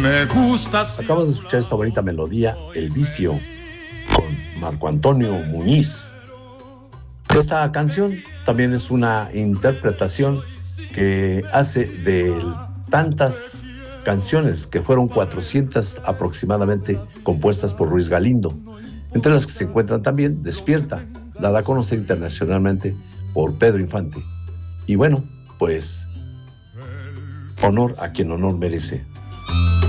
Me gusta. Acabamos de escuchar esta bonita melodía, El Vicio, con Marco Antonio Muñiz. Esta canción también es una interpretación que hace de tantas canciones, que fueron 400 aproximadamente, compuestas por Luis Galindo, entre las que se encuentran también Despierta, dada a conocer internacionalmente por Pedro Infante. Y bueno, pues honor a quien honor merece.